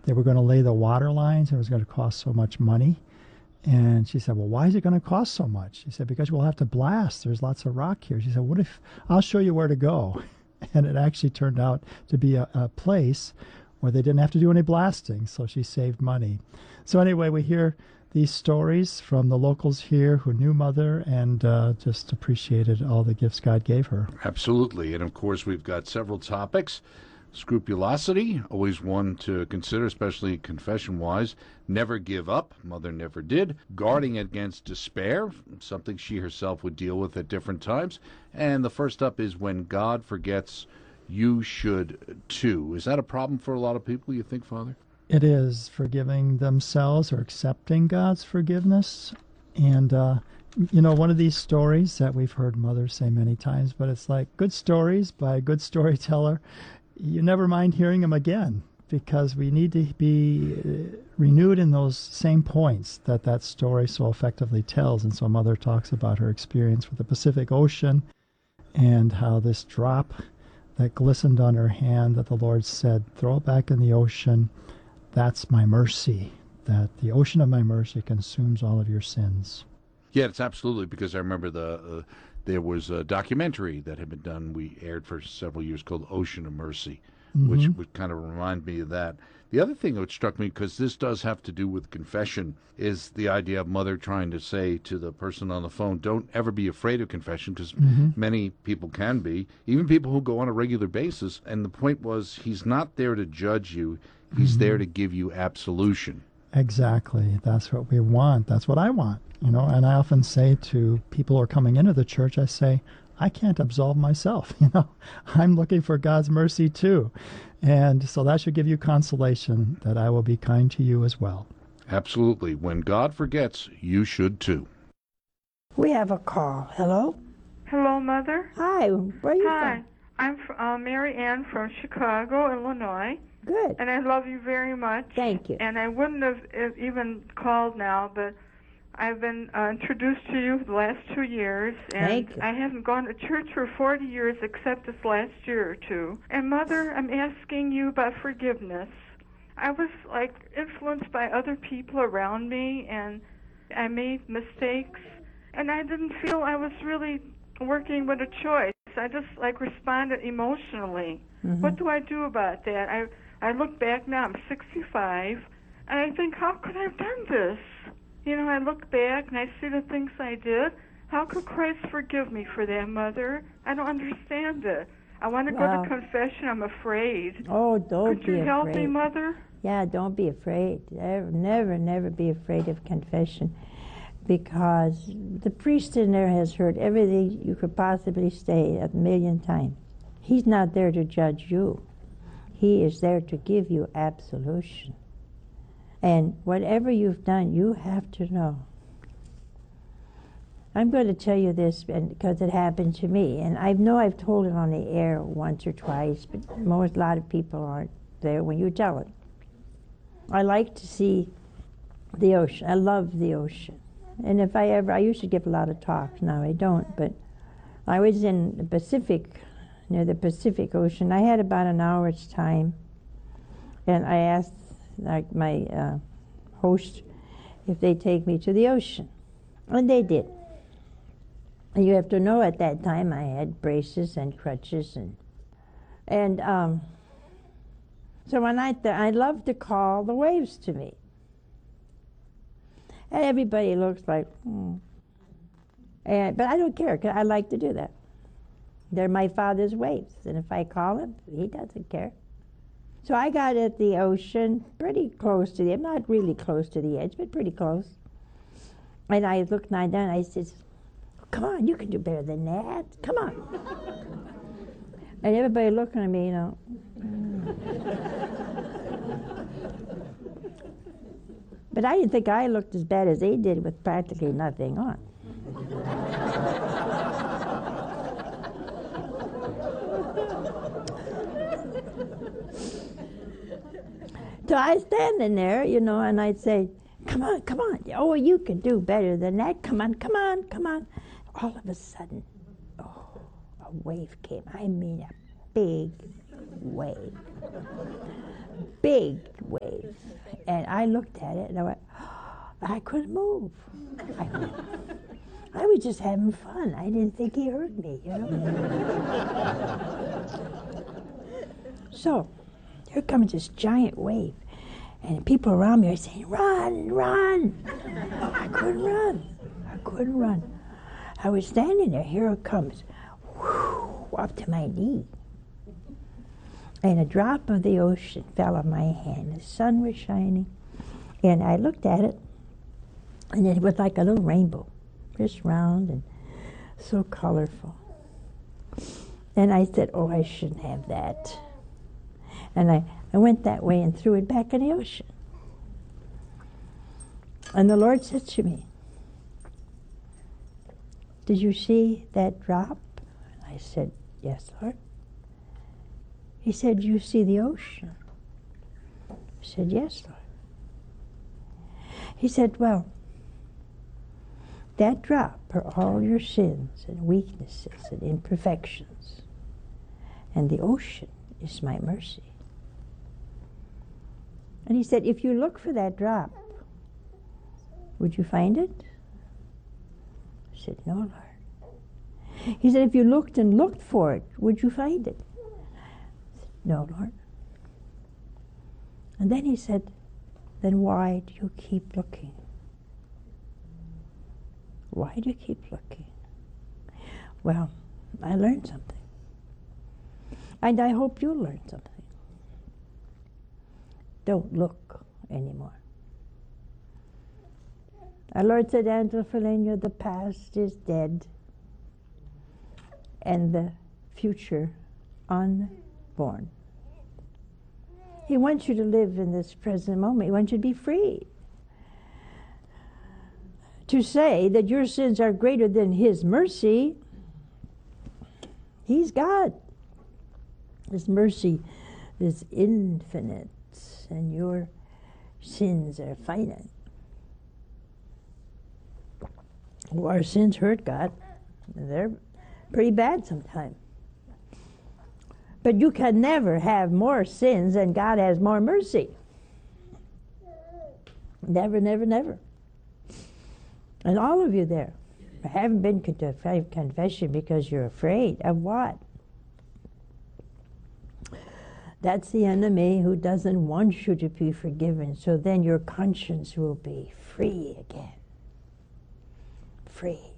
they were going to lay the water lines, and it was going to cost so much money. And she said, well, why is it going to cost so much? She said, because we'll have to blast. There's lots of rock here. She said, what if I'll show you where to go? And it actually turned out to be a place where they didn't have to do any blasting, so she saved money. So anyway, we hear these stories from the locals here who knew Mother and just appreciated all the gifts God gave her. Absolutely. And, of course, we've got several topics. Scrupulosity, always one to consider, especially confession-wise. Never give up, Mother never did. Guarding against despair, something she herself would deal with at different times. And the first up is when God forgets, you should too. Is that a problem for a lot of people, you think, Father? It is, forgiving themselves or accepting God's forgiveness. And, one of these stories that we've heard Mother say many times, but it's like good stories by a good storyteller. You never mind hearing them again, because we need to be renewed in those same points that story so effectively tells. And so Mother talks about her experience with the Pacific Ocean and how this drop that glistened on her hand that the Lord said, throw it back in the ocean. That's my mercy, that the ocean of my mercy consumes all of your sins. Yeah, it's absolutely, because I remember there was a documentary that had been done, we aired for several years, called Ocean of Mercy, which would kind of remind me of that. The other thing that struck me, because this does have to do with confession, is the idea of Mother trying to say to the person on the phone, don't ever be afraid of confession, because many people can be, even people who go on a regular basis. And the point was, he's not there to judge you. He's there to give you absolution. Exactly. That's what we want. That's what I want. And I often say to people who are coming into the church, I say, I can't absolve myself. I'm looking for God's mercy too. And so that should give you consolation that I will be kind to you as well. Absolutely. When God forgets, you should too. We have a call. Hello? Hello, Mother. Hi. Where are you Hi. from? I'm Mary Ann from Chicago, Illinois. Good. And I love you very much. Thank you. And I wouldn't have even called now, but I've been introduced to you the last 2 years, and Thank you. I haven't gone to church for 40 years except this last year or two. And Mother, I'm asking you about forgiveness. I was influenced by other people around me, and I made mistakes, and I didn't feel I was really working with a choice. I just responded emotionally. What do I do about that? I look back now, I'm 65, and I think, how could I have done this? I look back and I see the things I did. How could Christ forgive me for that, Mother? I don't understand it. I want to go to confession. I'm afraid. Oh, don't be afraid. Could you help me, Mother? Yeah, don't be afraid. Never be afraid of confession, because the priest in there has heard everything you could possibly say 1,000,000 times. He's not there to judge you. He is there to give you absolution. And whatever you've done, you have to know. I'm going to tell you this because it happened to me, and I know I've told it on the air once or twice, but a lot of people aren't there when you tell it. I like to see the ocean. I love the ocean. And if I used to give a lot of talks, now I don't, but I was in the Pacific, near the Pacific Ocean. I had about an hour's time, and I asked my host if they'd take me to the ocean, and they did. And you have to know, at that time I had braces and crutches, and so when I love to call the waves to me, and everybody looks like, but I don't care, 'cause I like to do that. They're my Father's waves, and if I call him, he doesn't care. So I got at the ocean pretty close to not really close to the edge, but pretty close. And I looked down and I said, come on, you can do better than that. Come on. And everybody looking at me, But I didn't think I looked as bad as they did with practically nothing on. So I was standing there, and I'd say, come on. Oh, you can do better than that. Come on. All of a sudden, a wave came. I mean, a big wave. Big wave. And I looked at it and I went, I couldn't move. I was just having fun. I didn't think he hurt me, you know. So, here comes this giant wave. And people around me are saying, run, run. I couldn't run. I was standing there, here it comes, whew, up to my knee. And a drop of the ocean fell on my hand. The sun was shining. And I looked at it, and it was like a little rainbow, just round and so colorful. And I said, oh, I shouldn't have that. And I went that way and threw it back in the ocean. And the Lord said to me, did you see that drop? I said, yes, Lord. He said, you see the ocean? I said, yes, Lord. He said, well, that drop are all your sins and weaknesses and imperfections. And the ocean is my mercy. And he said, if you look for that drop, would you find it? I said, no, Lord. He said, if you looked and looked for it, would you find it? I said, no, Lord. And then he said, then why do you keep looking? Why do you keep looking? Well, I learned something. And I hope you'll learn something. Don't look anymore. Our Lord said, Angela Foligno, the past is dead and the future unborn. He wants you to live in this present moment. He wants you to be free. To say that your sins are greater than His mercy, He's God. His mercy is infinite, and your sins are finite. Well, our sins hurt God. They're pretty bad sometimes. But you can never have more sins than God has more mercy. Never, never, never. And all of you there haven't been to confession because you're afraid of what? That's the enemy who doesn't want you to be forgiven. So then your conscience will be free again. Free.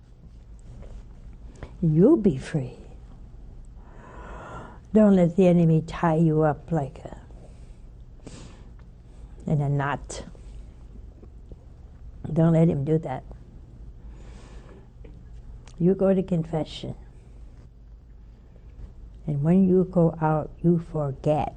You'll be free. Don't let the enemy tie you up like in a knot. Don't let him do that. You go to confession. And when you go out, you forget.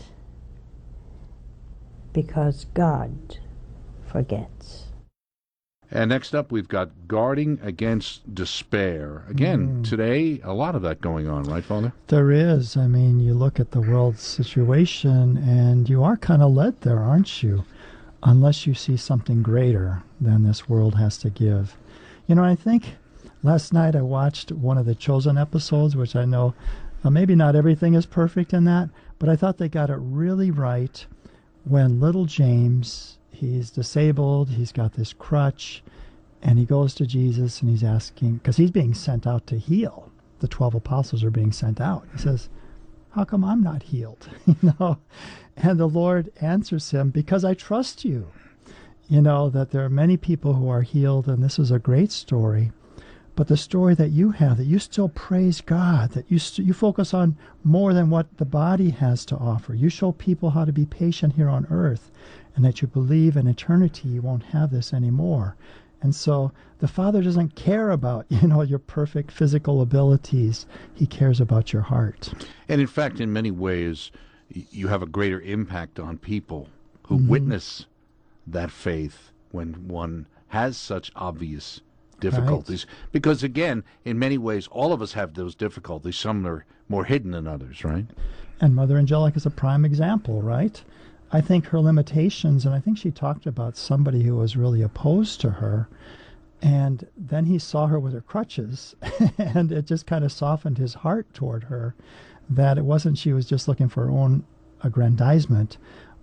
Because God forgets. And next up, we've got guarding against despair. Again, today, a lot of that going on, right, Father? There is. I mean, you look at the world situation, and you are kind of led there, aren't you? Unless you see something greater than this world has to give. You know, I think last night I watched one of the Chosen episodes, which I know maybe not everything is perfect in that, but I thought they got it really right when little James, he's disabled, he's got this crutch, and he goes to Jesus and he's asking, because he's being sent out to heal. The 12 apostles are being sent out. He says, how come I'm not healed? And the Lord answers him, because I trust you. That there are many people who are healed, and this is a great story. But the story that you have, that you still praise God, that you focus on more than what the body has to offer. You show people how to be patient here on earth, and that you believe in eternity you won't have this anymore. And so the Father doesn't care about, your perfect physical abilities. He cares about your heart. And in fact, in many ways, you have a greater impact on people who witness that faith when one has such obvious difficulties. Right. Because again, in many ways, all of us have those difficulties. Some are more hidden than others, right? And Mother Angelica is a prime example, right? I think her limitations, and I think she talked about somebody who was really opposed to her, and then he saw her with her crutches, and it just kind of softened his heart toward her, that it wasn't she was just looking for her own aggrandizement,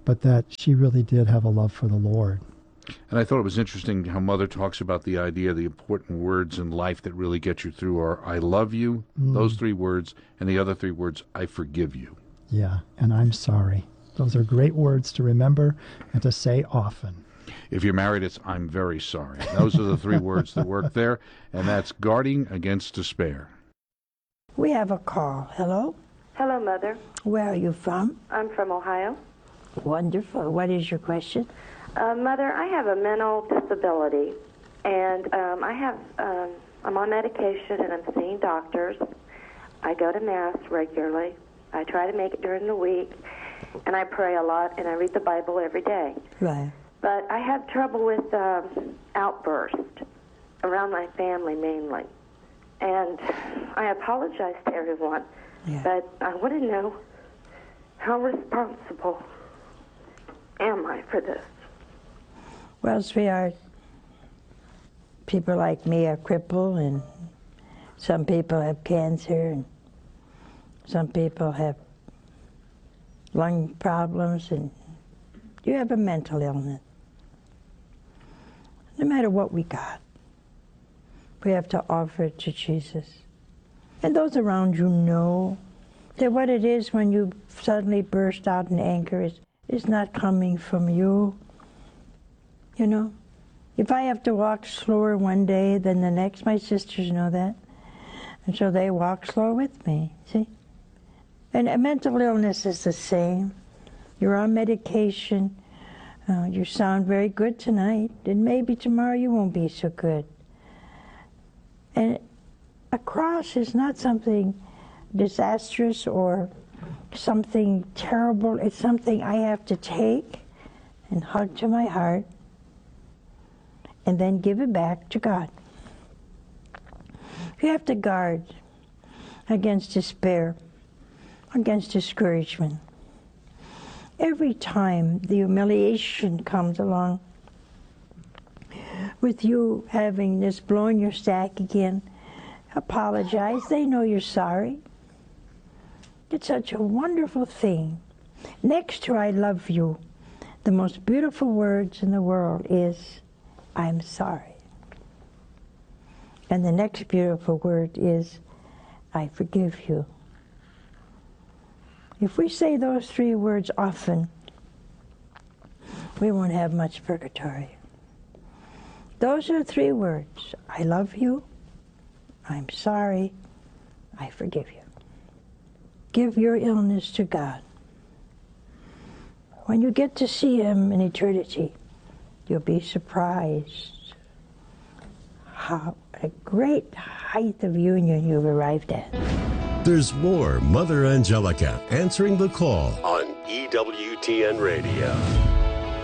but that she really did have a love for the Lord. And I thought it was interesting how Mother talks about the idea, the important words in life that really get you through are, I love you, those 3 words, and the other 3 words, I forgive you. Yeah, and I'm sorry. Those are great words to remember and to say often. If you're married, it's I'm very sorry. Those are the 3 words that work there, and that's guarding against despair. We have a call. Hello? Hello, Mother. Where are you from? I'm from Ohio. Wonderful. What is your question? Mother, I have a mental disability, and I'm on medication, and I'm seeing doctors. I go to Mass regularly. I try to make it during the week, and I pray a lot, and I read the Bible every day. Right. But I have trouble with outbursts around my family mainly. And I apologize to everyone, but I want to know, how responsible am I for this? Well, sweetheart, people like me are crippled, and some people have cancer, and some people have lung problems, and you have a mental illness. No matter what we got, we have to offer it to Jesus. And those around you know that what it is when you suddenly burst out in anger is not coming from you. You know, if I have to walk slower one day than the next, my sisters know that. And so they walk slower with me, see? And a mental illness is the same. You're on medication. You sound very good tonight, and maybe tomorrow you won't be so good. And a cross is not something disastrous or something terrible. It's something I have to take and hug to my heart and then give it back to God. You have to guard against despair, against discouragement. Every time the humiliation comes along, with you having this blowing your stack again, apologize. They know you're sorry. It's such a wonderful thing. Next to I love you, the most beautiful words in the world is, I'm sorry. And the next beautiful word is, I forgive you. If we say those 3 words often, we won't have much purgatory. Those are 3 words. I love you, I'm sorry, I forgive you. Give your illness to God. When you get to see Him in eternity, you'll be surprised how a great height of union you've arrived at. There's more Mother Angelica answering the call on EWTN Radio.